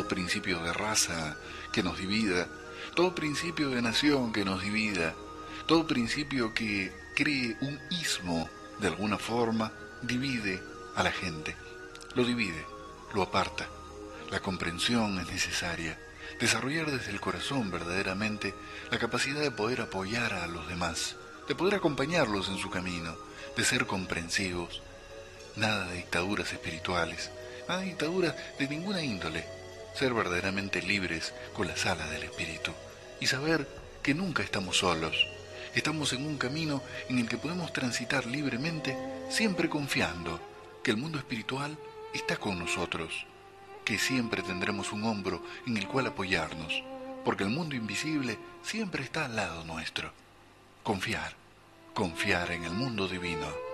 principio de raza que nos divida, todo principio de nación que nos divida, todo principio que cree un ismo de alguna forma, divide a la gente, lo divide, lo aparta. La comprensión es necesaria, desarrollar desde el corazón verdaderamente la capacidad de poder apoyar a los demás, de poder acompañarlos en su camino, de ser comprensivos. Nada de dictaduras espirituales, nada de dictaduras de ninguna índole. Ser verdaderamente libres con las alas del espíritu y saber que nunca estamos solos. Estamos en un camino en el que podemos transitar libremente, siempre confiando que el mundo espiritual está con nosotros, que siempre tendremos un hombro en el cual apoyarnos, porque el mundo invisible siempre está al lado nuestro. Confiar, confiar en el mundo divino.